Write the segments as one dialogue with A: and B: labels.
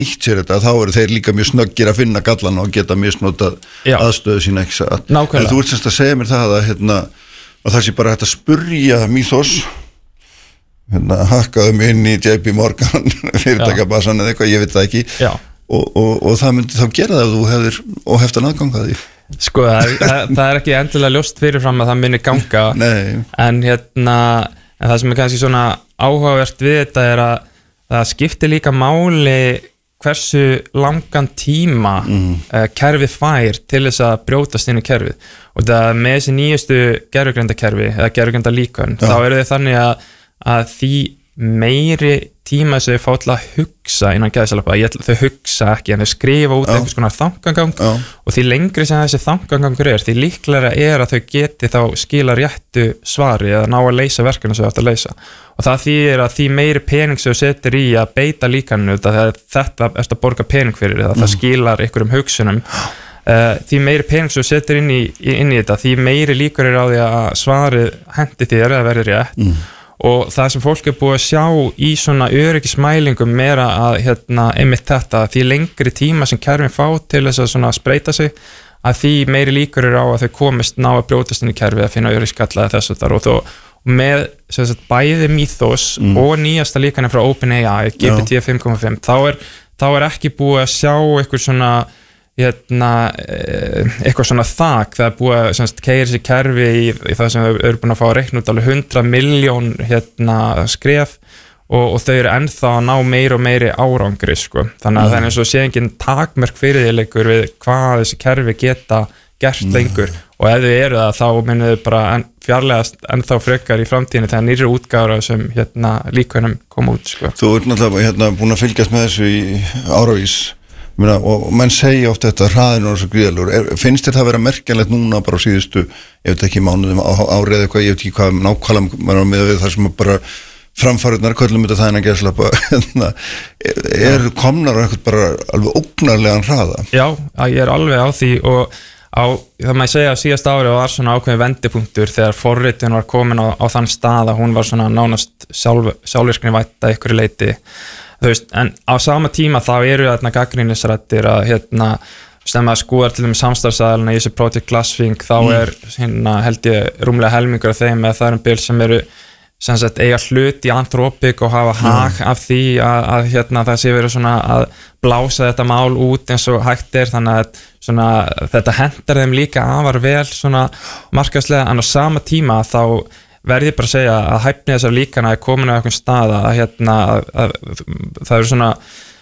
A: nýtt sér þetta, þá eru þeir líka mjög snöggir að finna gallana og geta misnotað aðstöðu sína, ekki satt.
B: Nákvæmlega.
A: En þú ert semst að segja mér það að það sé bara hægt að spurja Mythos, hakkaðu mig inn í JP Morgan fyrirtækjabassan eða eitthvað, ég veit það ekki. Já. Og það myndi þá gera það ef þú hefðir óheftan aðgang að því.
B: Sko, það ekki endilega ljóst fyrirfram að það muni ganga.
A: Nei.
B: En það sem kannski svona áhugavert við þetta að það skiptir líka máli hversu langan tíma kerfið fær til þess að brjótast inn í kerfið. Og það með þessi nýjustu gervigreindakerfi eða gervigreindarlíkön, þá eru þið þannig að því meiri tíma sem þau fá til að hugsa innan gæðsalapa, þau hugsa ekki en þau skrifa út einhvers konar þangagang og því lengri sem þessi þangagangur því líklega að þau geti þá skila réttu svari eða ná að leysa verkefni sem þau átt að leysa og það þýðir að því meiri pening sem þau setur í að beita líkaninu þetta er að borga pening fyrir það skilar einhverjum hugsunum því meiri pening sem þau setur inn í þetta því meiri líkur á því að svarið hendi þér eða verður rétt og það sem fólk búið að sjá í svona öryggismælingum meira að einmitt þetta, því lengri tíma sem kerfin fá til þess að svona spreita sig að því meiri líkur á að þau komist ná að brjótast inn í kerfið að finna öryggisgalla eða þess og með bæði Mythos og nýjasta líkanir frá OpenAI, GPT 5.5 þá er ekki búið að sjá eitthvað svona eitthvað svona þak það er búið að keyra sér kerfi í það sem þau eru búin að fá að reikna út alveg 100 milljón skref og þau eru ennþá að ná meiri og meiri árangri sko. Þannig að það er eins og sé engin takmörk fyrir því leikur við hvað þessi kerfi geta gert lengur og ef þau eru það þá munið þau bara fjarlægast ennþá frekar í framtíðinni þegar nýrri útgáfur sem líkönum koma út sko.
A: Þú ert náttúrulega búin að fylgjast með þessu í áravís og menn segja oft þetta hraðinu og svo gríðalur, finnst þér það að vera merkjanlegt núna bara á síðustu, ég veit ekki mánuðum árið eitthvað, ég veit ekki hvað nákvæmlega maður með við þar sem bara framfærunar, köllum þetta það en að gæslappa eru komnar á eitthvað bara alveg ógnarlegan hraða?
B: Já, ég er alveg á því og það maður segja að síðast árið var svona ákveðin vendipunktur þegar forritun var komin á þann stað að hún var svona nánast sjálfvirkni vænt að ykkur leiti en á sama tíma þá eru þarna gagnrýnisrættir að stemma að skoðar til samstarfsaðalina í þessu Project Glasswing þá er held ég rúmlega helmingur af þeim eða það bil sem eru eiga hlut í Anthropic og hafa hag af því að það sé verið svona að blása þetta mál út eins og hægt þannig að þetta hendar þeim líka afar vel svona markaðslega en á sama tíma þá verði ég bara að segja að hæfni þessar líkana er komin á einhvern stað að það eru svona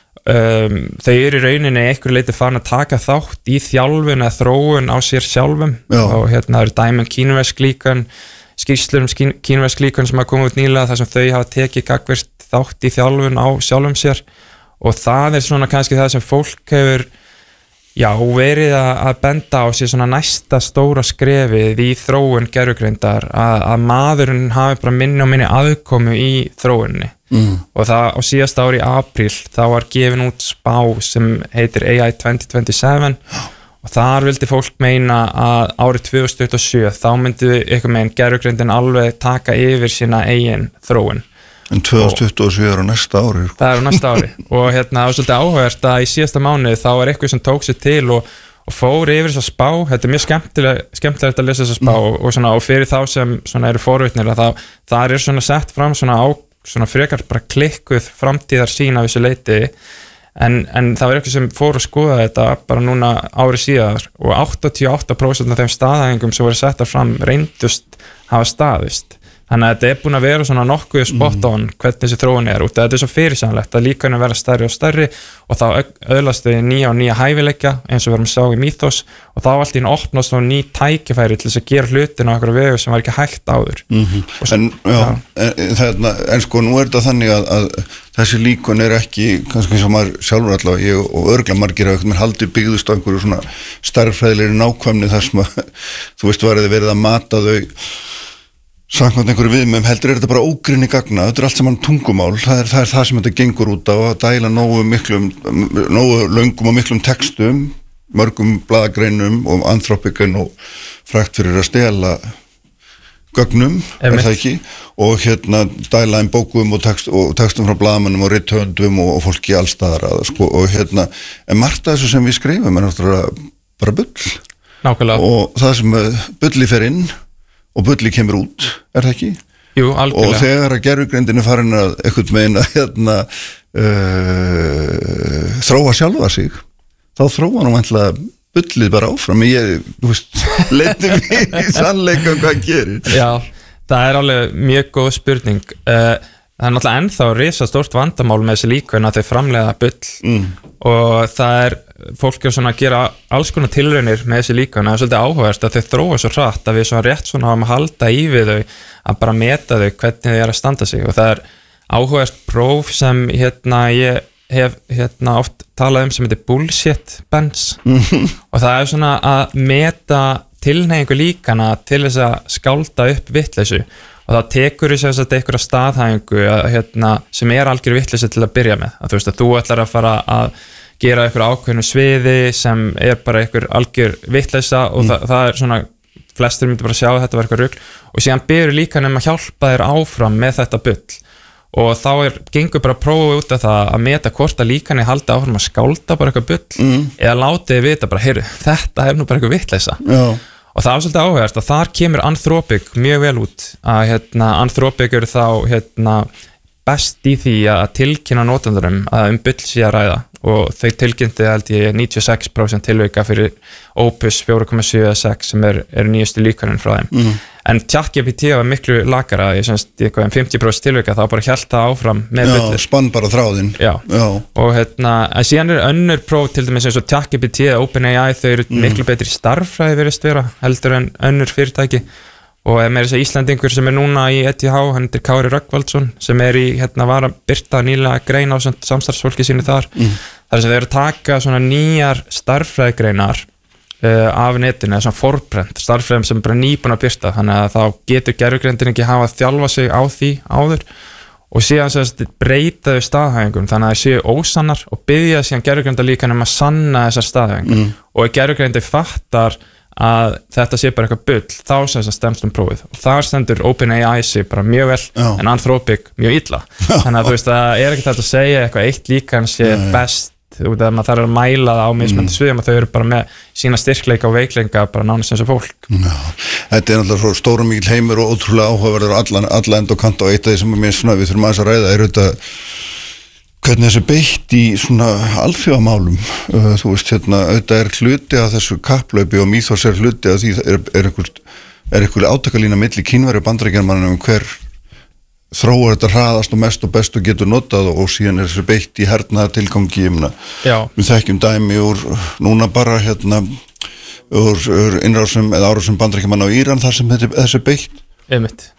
B: þau eru í rauninni einhverju leiti farin að taka þátt í þjálfun eða þróun á sér sjálfum og það eru dæmi kínversk líkan skýrslur kínversk líkan sem hafa komið út nýlega þar sem þau hafa tekið gagnvirkt þátt í þjálfun á sjálfum sér og það er svona kannski það sem fólk hefur verið að benda á sér svona næsta stóra skrefið í þróun gervigreindar að maðurinn hafi bara minni og minni aðkomu í þróunni og það á síðasta ári í apríl þá var gefin út spá sem heitir AI 2027 og þar vildi fólk meina að árið 2027 þá myndi eitthvað meginn gervigreindin alveg taka yfir sína eigin þróun
A: En 2027 er á næsta ári.
B: Það er á næsta ári og það var svolítið áhugavert að í síðasta mánuði þá var eitthvað sem tók sér til og fór yfir þessa spá, þetta er mjög skemmtilegt að lesa þessa spá og fyrir þá sem eru forvitnir að það er svona sett fram svona frekar bara klikkuð framtíðar sín af þessu leiti en það var eitthvað sem fór að skoða þetta bara núna ári síðar og 88% af þeim staðhæfingum sem voru settar fram reyndust hafa staðist. Þannig að þetta er búin að vera svona nokkuð spot on hvernig þessi þróun er út að þetta er svo fyrirsjánlegt að líkanum vera stærri og stærri og þá öðlast þau nýja og nýja hæfileika eins og við erum að sjá í Mythos og þá allt í einu opnast og ný tækifæri til þess að gera hlutin á einhverju vegu sem var ekki hægt áður
A: En sko nú er þetta þannig að þessi líkun er ekki kannski sem maður sjálfur allavega ég og örgla margir að mér haldi byggðust á einhverju svona stærðfræðilegri nákvæmni þar sem að þú veist verið að mata þau samkvæmt einhverju viðmum heldur þetta bara ógrynni gagna, þetta er allt saman tungumál, það er það sem þetta gengur út á að dæla nógu löngum og miklum textum, mörgum blaðagreinum og Anthropicin og frægt fyrir að stela gögnum, það ekki, og dæla bókum og textum frá blaðamönnum og rithöfundum og fólki allstaðar sko, og en margt af þessu sem við skrifum náttúrulega bara bull.
B: Nákvæmlega.
A: Og það sem bulli fer inn og bulli kemur út, það ekki?
B: Jú, algjörlega.
A: Og þegar að gervigreindin farin að einhvern veginn að þróa sjálfa sig, þá þróa nú væntanlega bullið bara áfram. Leiti mér í sannleika hvað gerir. Já,
B: það alveg mjög góð spurning. Það náttúrulega ennþá risastórt vandamál með þessi líkön að þau framleiða bull og það fólk svona að gera alls konar tilraunir með þessi líkön. Það svolítið áhugavert að þau þróa svo hratt að við svona rétt svona hafa að halda í við þau að bara meta þau hvernig þau að standa sig, og það áhugavert próf sem ég hef oft talað sem heitir bullshit bends og það svona að meta tilhneigingu líkana til þess að skálda upp vitleysu, og það tekur þess að einhverja staðhæfingu sem algjör vitleysu til að byrja með, að þú ætlar að fara að gera einhverja ákveðnu sviði sem bara einhver algjör vitleysa og það svona, flestir myndi bara sjá að þetta var eitthvað rugl, og síðan byrju líkanum að hjálpa þér áfram með þetta bull, og þá gengur bara að prófa út af það að meta hvort að líkani haldi áfram að skálda bara eitthvað bull eða láti þið vita bara, heyrðu, þetta nú bara eitthvað vitleysa. Og það svolítið áhugavert að þar kemur Anthropic mjög vel út, að Anthropic eru þá best í því að tilkynna notendurum að bull sé að ræða, og þau tilkynnti held ég 96% tilvika fyrir Opus 4.76 sem nýjustu líkaninn frá þeim. En ChatGPT var miklu lakara, ég 50% tilvika þá bara hélt það áfram með bullir.
A: Spann bara þráðinn.
B: Já. Og síðan önnur próf til dæmis eins og ChatGPT eða OpenAI, þau eru miklu betri starffræði virðist vera heldur en önnur fyrirtæki, og með þess að Íslandingur sem núna í ETH, hann heitir Kári Rögnvaldsson sem í var að birta nýlega grein á samstarfsfólki sínu þar, þar sem þau eru að taka svona nýjar starffræðigreinar af netinu, eða svona forprent starffræðum sem bara nýbúin að birta, þannig að þá getur gervigreindin ekki hafa að þjálfa sig á því áður, og síðan breyta þau staðhæfingum þannig að þau séu ósannar og biðja síðan gervigreindarlíkanum að sanna þessar staðhæfingar, og gervigreindin fattar að þetta sé bara eitthvað bull, þá stemst prófið, og þar stendur OpenAI sig bara mjög vel, en Anthropic mjög illa. Þannig að það ekkert hægt að segja eitthvað eitt líkan sé best, út af að maður þarf að mæla það á mismunandi sviðum, og þau eru bara með sína styrkleika og veikleika bara nánast eins og fólk.
A: Þetta náttúrulega svo stóra mikil heimur og ótrúlega áhugaverður alla enda og kanta, og eitt af því sem við þurfum aðeins að ræða auðvitað hvernig þessu beitt í svona alþjóðamálum. Þú veist, auðvitað hluti af þessu kapplaupi og Mythos hluti af því einhver átakalína milli Kínverja og Bandaríkjanmanna hver þróar þetta hraðast og mest og best og getur notað, og síðan þessu beitt í hernaða tilgangi. Við þekkjum dæmi úr núna bara úr innrásum eða árásum Bandaríkjamanna á Íran þar sem þessu beitt.
B: Einmitt.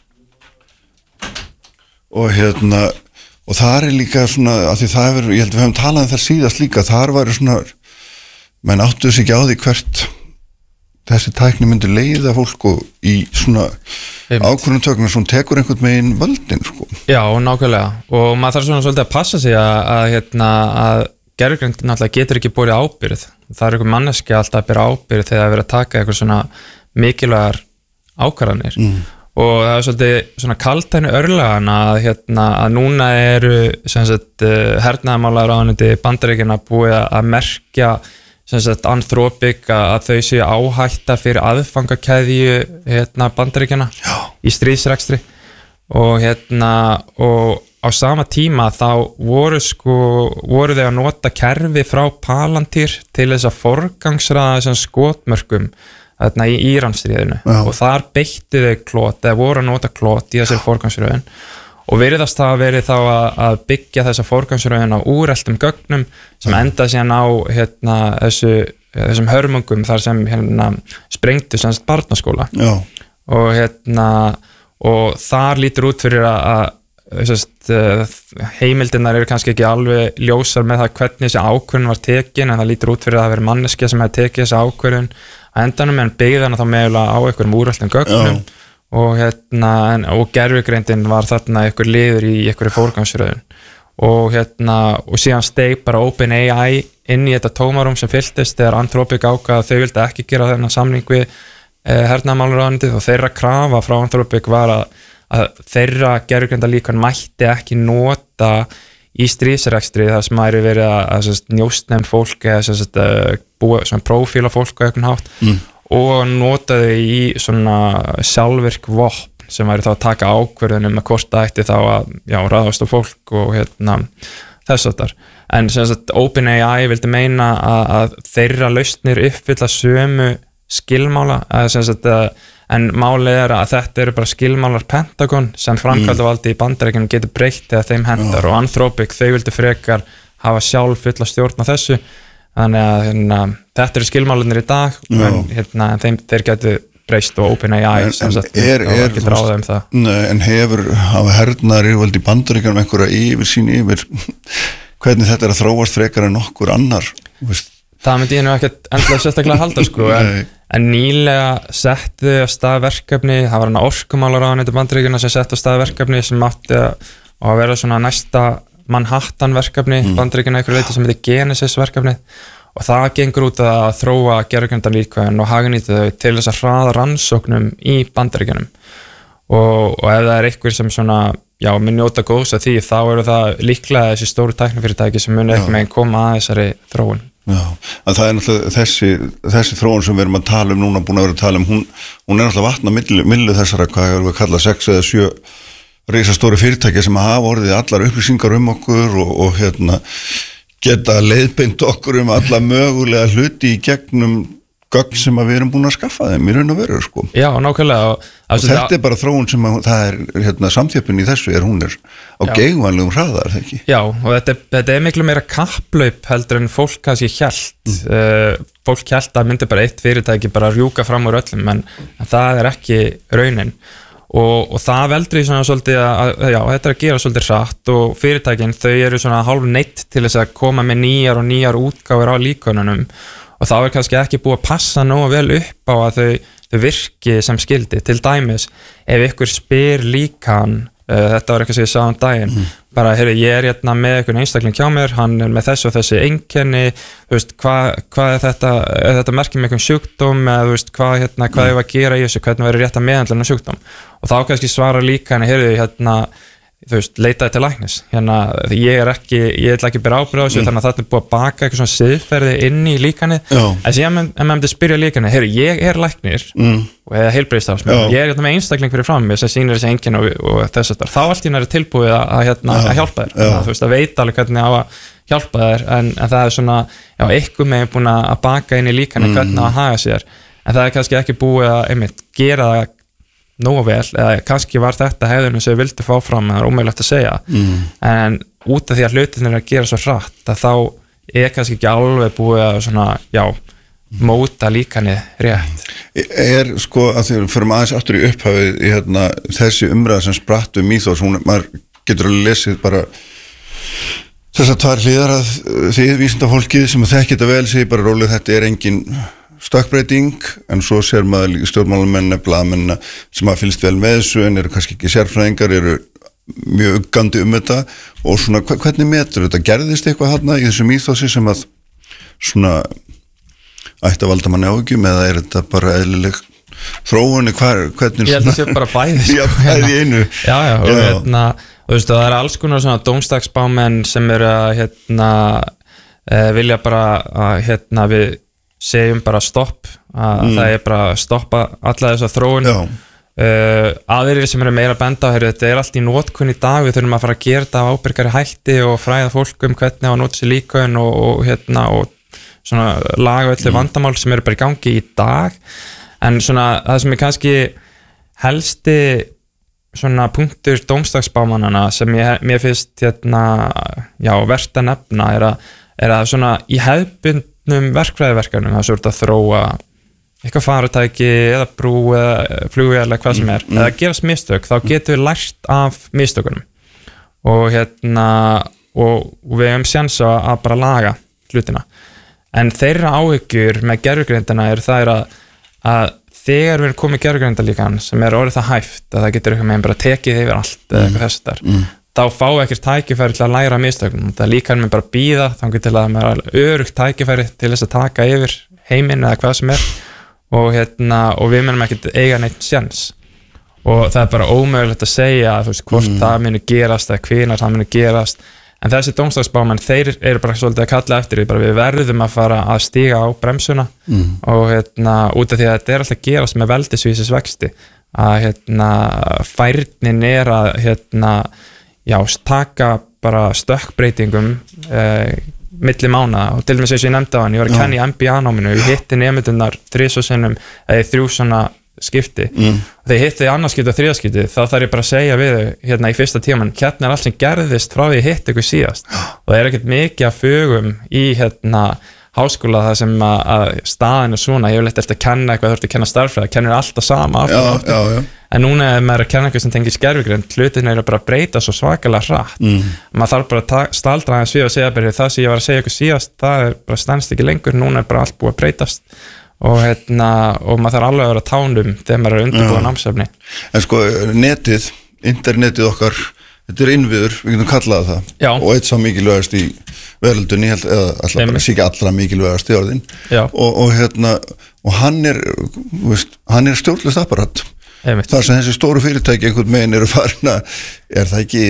A: Og þar líka svona, af því það ég held við höfum talað þar síðast líka, þar var svona, menn áttuðu sig ekki á því hvert þessi tækni myndi leiða fólk og í svona ákvörðunum tökum sem tekur einhvern megin völdin, sko.
B: Já, nákvæmlega, og maður þarf svona svolítið að passa sig að gervigreind náttúrulega getur ekki borið ábyrgð. Það einhver manneski alltaf að bera ábyrgð þegar það verið að taka eitthvað svona mikilvægar ákvarðanir. Og það svolítið svona kaldhæðni örlagan að núna eru hernaðarmálaráðuneyti Bandaríkjanna búið að merkja Anthropic að þau séu áhætta fyrir aðfangakeðju Bandaríkjanna í stríðsrekstri, og á sama tíma þá voru þau að nota kerfi frá Palantir til þess að forgangsraða skotmörkum í Íransstríðinu, og þar beittu þau klót, eða voru að nota klót í þessari forgangsröðun, og virðast það að verið þá að byggja þessa forgangsröðun á úreltum gögnum sem enda síðan á þessum hörmungum þar sem sprengtu barnaskóla. Og þar lítur út fyrir að heimildirnar eru kannski ekki alveg ljósar með það hvernig þessi ákvörðun var tekin, en það lítur út fyrir að það veri manneskja sem hefði tekið þessi ákvörðun að endanum, en byggði hana þá meðulega á einhverjum úreltum gögnum, og gervigreindin var þarna einhver liður í einhverju forgangsröðun, og síðan steig bara OpenAI inn í þetta tómarum sem fylltist þegar Anthropic ákvað að þau vildi ekki gera þennan samning við hernaðarmálaráðuneytið og þeirra krafa frá Anthropic var að þeirra gervigreindarlíkön mætti ekki nota í stríðsrekstri þar sem væri verið að njósnefnd fólk eða búa svona prófíla fólk á einhvern hátt og notaði í svona sjálfvirk vopn sem væri þá að taka ákvörðunum með hvort það ætti þá að ráðast á fólk og þess aftar. En OpenAI vildi meina að þeirra lausnir uppfylla sömu skilmála en málið að þetta eru bara skilmálar Pentagon sem framkvæmdarvaldið í Bandaríkjunum getur breytt þegar þeim hentar og Anthropic þau vildu frekar hafa sjálf fulla stjórn á þessu þannig að þetta eru skilmálarnir í dag en þeir getur breyst og OpenAI sem sagt getur ráðað það.
A: En hefur hafa hernaðaryfirvöld í Bandaríkjunum einhverja yfirsýn yfir hvernig þetta að þróast frekar en nokkur annar?
B: Það myndi ég nú ekkert endilega sérstaklega halda sko en nýlega settu af stað verkefni, það var orkumálaráðuneytið Bandaríkjanna sem settu af stað verkefni sem átti að vera svona næsta Manhattan verkefni Bandaríkjanna einhverju leyti sem heitir Genesis verkefni og það gengur út að þróa gervigreindarlíkön og hagnýta þau til þess að hraða rannsóknum í Bandaríkjunum og ef það einhver sem svona mun njóta góðs af því þá eru það líklega þessi stóru tæknifyrirtæki sem muni ekki meginn koma að þessari þróun.
A: Já, en það náttúrulega þessi þróun sem við erum að tala núna búin að vera að tala hún náttúrulega vatna milli þessara, hvað erum við að kalla 6 eða 7 risastóru fyrirtæki sem hafa orðið allar upplýsingar okkur og geta leiðbeint okkur alla mögulega hluti í gegnum gögn sem við erum búin að skaffa þeim í raun og veru sko.
B: Já, nákvæmlega
A: og þetta bara þróun sem það samþjöppun í þessu hún á geigvænlegum hraðar, ekki?
B: Já, og þetta miklu meira kapplaup heldur en fólk kannski hélt fólk hélt að myndi bara eitt fyrirtæki bara rjúka fram úr öllum en það ekki raunin og það veldur í svona svolítið þetta að gera svolítið hratt og fyrirtækin þau eru svona hálf neitt til þess að koma með nýjar útgáfur á líkönunum og þá kannski ekki búið að passa nógu vel upp á að þau virki sem skildi. Til dæmis, ef ykkur spyr líkan, þetta var eitthvað sem ég sá daginn, bara, ég með einhvern einstakling hjá mér, hann með þessu og þessi einkenni, hvað þetta merkir með einhvern sjúkdóm, eða hvað ég að gera í þessu, hvernig verður rétt að meðhandla sjúkdóm. Og þá kannski svara líkan, leitaði til læknis ég ætla ekki bera ábyrgð á þessu þannig að þetta búið að baka eitthvað svona siðferði inn í líkanið en síðan maður myndi spyrja líkanið ég læknir eða heilbrigðisstarfsmaður ég með einstakling fyrir fram mér sem sýnir þessi einkenni og þess að þá allt í næri tilbúið að hjálpa þér að veit alveg hvernig á að hjálpa þér en það er svona eitthvað með búin að baka inn í líkanið hvernig að haga sér en það er kannski ekki búið að gera það nógu vel, eða kannski var þetta hefðunum sem við vildi fá fram, það er ómögulegt að segja en út af því að hlutinir að gera svo hratt að þá kannski ekki alveg búið að svona, móta líkanið rétt
A: sko að því við förum aðeins aftur í upphafið í þessi umræða sem spratt Mythos, maður getur að lesið bara þessar 2 hliðar að þið vísindafólkið sem þekkir þetta vel segir bara rólega þetta engin stökkbreyting, en svo sér maður stjórnmálamenn, blaðamenn sem að fylgst vel með þessu, en eru kannski ekki sérfræðingar, eru mjög uggandi þetta og svona, hvernig metur þetta? Gerðist eitthvað þarna í þessu Mythosi sem að svona ætti að valda manni áhyggjum eða er þetta bara eðlileg þróun? Hvernig
B: ég held að það sé bara bæði
A: já, bæði í einu
B: og það er alls konar svona dómstagsbámenn sem eru að vilja bara að við segjum bara stopp það er bara að stoppa alla þessa þróun aðrir sem eru meira að benda á þetta er allt í notkun í dag, við þurfum að fara að gera þetta á ábyrgari hætti og fræða fólk hvernig á að nota sér líkön og svona laga öllu vandamál sem eru bara í gangi í dag en svona það sem er kannski helsti svona punktur dómstagsbámannana sem mér finnst verst að nefna er að svona í hefðbundnum verkfræðiverkefnum það er svolítið að þróa eitthvað faratæki eða brú eða flugvél eða hvað sem er eða gerast mistök, þá getum við lært af mistökunum og við hefum sjans að bara laga hlutina en þeirra áhyggjur með gervigreindina það að þegar við erum komið gervigreindarlíkan sem er orðið það hæft að það getur eitthvað með bara tekið yfir allt eða eitthvað þess þar þá fá ekkert tækifæri til að læra mistökum það líkan með bara býða þannig til að maður er örugt tækifæri til þess að taka yfir heiminn eða hvað sem er og við munum ekkert eiga neitt sjens og það bara ómögulegt að segja þú veist, hvort það muni gerast eða hvenær það muni gerast en þessi dómsdagsspámenn, þeir eru bara svolítið að kalla eftir því, bara við verðum að fara að stíga á bremsuna og út af því að þetta alltaf gerast með veldisvísisvexti að færnin að taka bara stökkbreytingum milli mánaða og til dæmis eins og ég nefndi á hann, ég var að kenna í MBA-náminu ég hitti nemendurnar 3 sinnum eða 3 svona skipti og þegar ég hitti í annarskipti og þriðaskipti þá þarf ég bara að segja við þau í fyrsta tíman allt sem gerðist frá því ég hitti ykkur síðast og það ekkert mikið að fögum í háskóla það sem að staðin er svona, ég vil eftir að kenna eitthvað, þú ert að kenna starffræði, kennir alltaf sama aftur. En núna ef maður er að kenna eitthvað sem tengir gervigreind, hlutin eru bara að breyta svo svakalega hratt maður þarf bara að staldra aðeins við og segja bara það sem ég var að segja ykkur síðast, það er bara stendst ekki lengur, núna er bara allt búið að breytast og maður þarf alveg að vera tánum þegar maður er undirbúið námsefni. En
A: sko, internetið okkar þetta er innviður, við getum kallað það og eitt sá mikilvægast í veröldunni eða alltaf bara síkja allra mikilvægast í orðin og hann er stjórnlaust apparat þar sem þessi stóru fyrirtæki einhvern meginn eru farin að er það ekki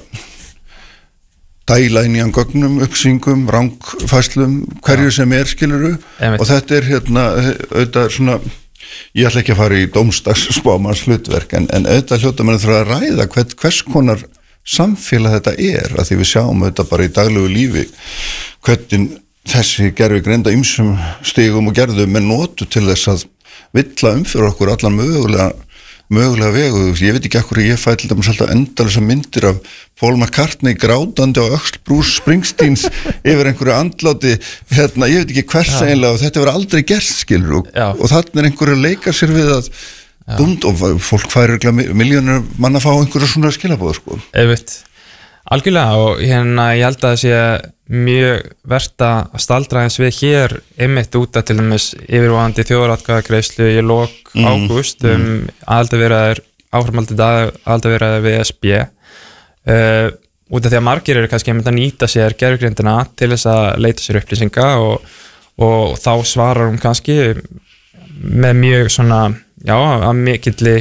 A: dæla inn í hann gögnum, uppsýngum, rangfæslum hverju sem skiluru og þetta er auðvitað svona ég ætla ekki að fara í dómsdagsspámanns hlutverk en auðvitað hljóta mann þurfa að ræða hvers konar samfélag þetta að því við sjáum þetta bara í daglegu lífi hvernig þessi gervigreinda ýmsum stigum og gerðum notu til þess að villa fyrir okkur allan mögulega vegu, ég veit ekki akkur ég fæ til dæmis alltaf endalisa myndir af Paul McCartney grátandi á öxl Bruce Springsteens yfir einhverju andláti ég veit ekki hvers eiginlega og þetta verður aldrei gert skilur og þarna einhverju að leika sér við að og fólk færir miljónir mann að fá einhverju svona skilabóð sko.
B: Algjörlega og ég held að það sé mjög vert að staldra eins við hér einmitt út að til dæmis yfirvofandi þjóðaratkvæðagreiðslu í lok ágúst aðildarviðræður áframhaldandi aðildarviðræður við ESB út af því að margir eru kannski að nýta sér gervigreindina til þess að leita sér upplýsinga og þá svarar hún kannski með mjög svona að mikilli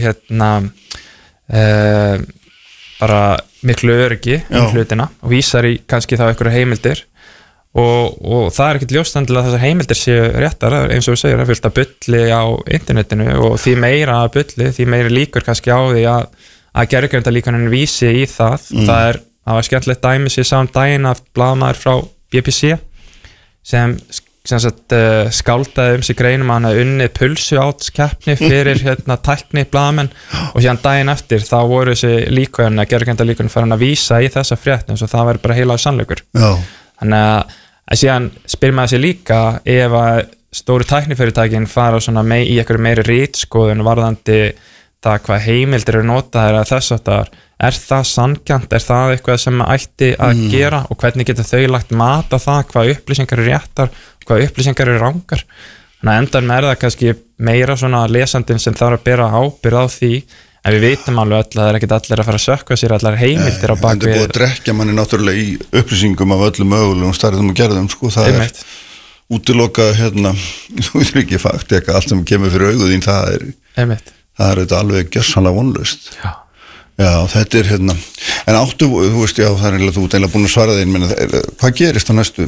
B: bara miklu öryggi hlutina og vísar í kannski þá einhverju heimildir og það er ekkert ljóstandilega þessar heimildir séu réttar eins og við segjum, það fylgta bulli á internetinu og því meira bulli, því meira líkur kannski á því að gervigreindarlíkaninn vísi í það það var skemmtilegt dæmi sem ég sá daginn af blaðamaður frá BBC sem skáldaði sig greinum að hann hafði unnið pulsuátskeppni fyrir tækni blaðamenn og síðan daginn eftir þá voru þessi líkvæðin að gervigreindarlíkaninn farin að vísa í þessa frétt eins og það væri bara heilagur sannleikur þannig að síðan spyr maður sig líka ef að stóru tæknifyrirtækin fara í einhverju meiri ritskoðun varðandi það hvað heimildir eru notaðir að þess að það sanngjarnt, það eitthvað sem ætti að gera og hvernig getur þau lagt mat á það hvað upplýsingar eru réttar og hvað upplýsingar eru rangar þannig að endan með það kannski meira svona lesandinn sem þarf að bera ábyrgð á því en við vitum alveg öll að það er ekkert allir að fara að sökkva sér allar heimildir á bakvið
A: það er búið að drekja manni náttúrulega í upplýsingum af öllum mögulegum stærðum og gerðum sko, það er útiloka þú veitur ekki fakt allt sem kemur fyrir auguðín það er þetta alveg gjörsamlega vonlaust já, þetta er en áttu, þú veist, já, það er eiginlega þú eiginlega búin að svara þeim, hvað gerist á næstu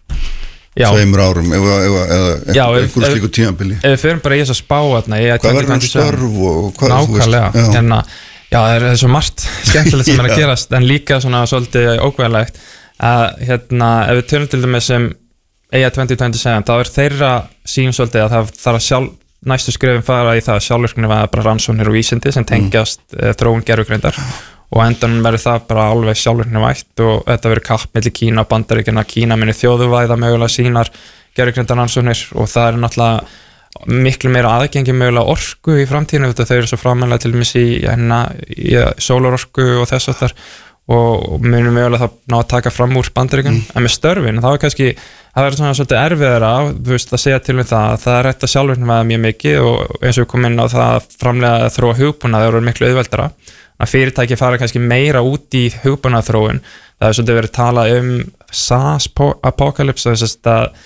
A: 2 árum eða einhverju slíku tímabili
B: ef við förum bara í þess að spá
A: hvað verður störf og hvað
B: nákvæmlega, það er svo margt skemmtilegt sem er að gerast en líka svona svolítið ókvæðilegt að ef við tölum til dæmis sem EIA 2027 þá er þeirra sín svolítið að það þarf að næstu skrefin fara í það að sjálfvirkni var bara rannsóknir og vísindi sem tengjast þróun gervigreindar og endanum verður það bara alveg sjálfvirkni vætt og þetta verður kapp milli Kína og Bandaríkjanna Kína muni þjóðuvæða mögulega sínar gervigreindar rannsóknir og það er náttúrulega miklu meira aðgengi mögulega orku í framtíðinu þau eru svo framlega til dæmis í sólarorku og þess að þar og munum mögulega það ná að taka fram úr Bandaríkjunum en með störfin, þá er kannski það verður svona svolítið erfiðara að segja til það að það er rétt að sjálfvirknivæða mjög mikið og eins og við komum inn á það að framlega að þróa hugbúnað það eru miklu auðveldara að fyrirtæki fara kannski meira út í hugbúnaðþróun það er svolítið verið talað SaaS apocalypse þess að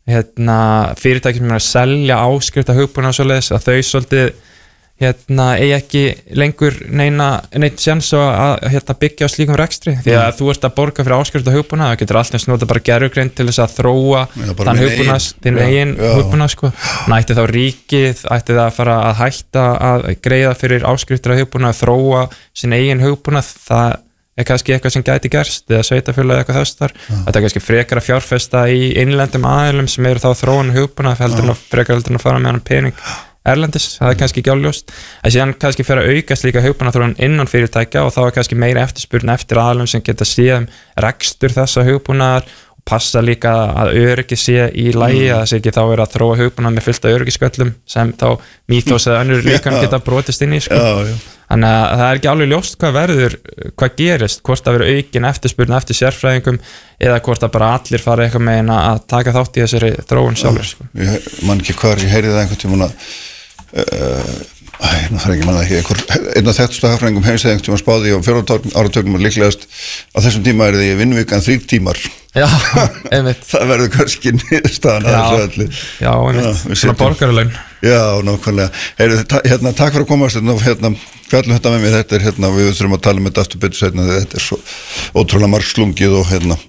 B: fyrirtæki sem að selja áskrifta hugbúnað og svoleiðis, að þau svolítið eigi ekki lengur neitt sjans að byggja á slíkum rekstri því að þú ert að borga fyrir áskrifta hugbúnað, það getur alltaf snúta bara gervigreind til þess að þróa þann hugbúnað, þinn eigin hugbúnað sko. Ætti þá ríkið, ætti það að fara að hætta að greiða fyrir áskrifta hugbúnað, þróa sinn eigin hugbúnað, það kannski eitthvað sem gæti gerst eða sveitafélag eitthvað þessar, þetta kannski frekar að fjárfesta í innlendum aðilum sem eru þá þróun hugbúnað frekar heldur en að fara með hann pening erlendis, það kannski ekki áljóst en síðan kannski fyrir að auka slíka hugbúnaðarþróun innan fyrirtækja og þá kannski meira eftirspurn eftir aðilum sem geta séð rekstur þessa hugbúnaðar og passa líka að öryggi sé í lagi að það sé ekki þá að þróa hugbúnað með fullt af öryggisgöllum sem þá mýþós eða önnur líkan geta brotist inn í sko. Þannig að það ekki alveg ljóst hvað gerist, hvort það verður aukin eftirspurn eftir sérfræðingum eða hvort að bara allir fara eitthvað með að taka þátt í þessari þróun sjálfur sko.
A: Ég man ekki hvar, ég heyrði það einhvern tímann nú þarf ekki manna ekki einn af þekktustu hagfræðingum heims einhvern tímann spáði á 4 áratögnum og líklegast á þessum tíma því vinnvikan 3 tímar
B: Já, einmitt
A: það verður kannski niðurstaðan að þessu öllu
B: Já, einmitt, svona borgaralaun
A: Já, nákvæmlega takk fyrir að komast fjallum þetta með mér þetta við þurfum að tala um þetta aftur betur seinna þetta svo ótrúlega margslungið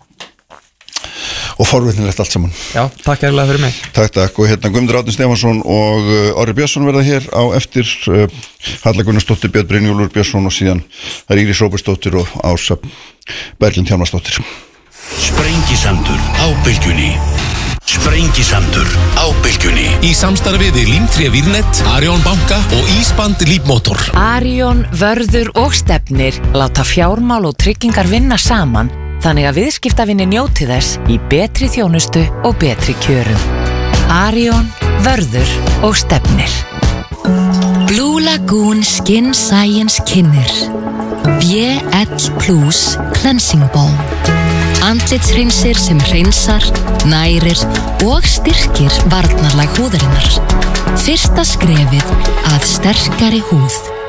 A: og forvitnilegt allt saman.
B: Já, takk kærlega fyrir mig.
A: Takk, og Guðmundur Árni Stefánsson og Orri Björnsson verða hér á eftir Halla Gunnarsdóttir, Björn Brynjólfur Björnsson og síðan það Íris Róbertsdóttir og Ása Berglind Hjálmarsdóttir.
C: Sprengisandur á Bylgjunni. Sprengisandur á Bylgjunni. Í samstarfi við Límtré Vírnet, Arion banka og Ísband Lífmotor.
D: Arion, Vörður og Stefnir láta fjármál og tryggingar vinna saman þannig að viðskiptavinni njóti þess í betri þjónustu og betri kjörum. Arion, Vörður og Stefnir.
E: Blue Lagoon Skin Science kynnir BL Plus Cleansing Balm. Andlitshreinsir sem hreinsar, nærir og styrkir varnarlag húðarinnar. Fyrsta skrefið að sterkari húð.